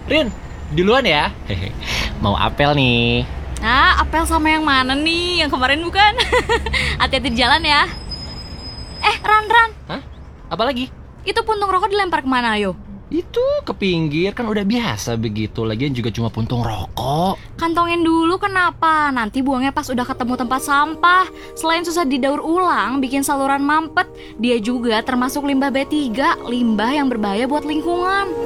Rin, duluan ya. Hehe. Mau apel nih. Nah, apel sama yang mana nih? Yang kemarin bukan? Hati-hati di jalan ya. Ran. Hah? Apa lagi? Itu puntung rokok dilempar kemana, ayo? Itu ke pinggir, kan udah biasa begitu. Lagian juga cuma puntung rokok. Kantongin dulu kenapa? Nanti buangnya pas udah ketemu tempat sampah. Selain susah didaur ulang, bikin saluran mampet, dia juga termasuk limbah B3, limbah yang berbahaya buat lingkungan.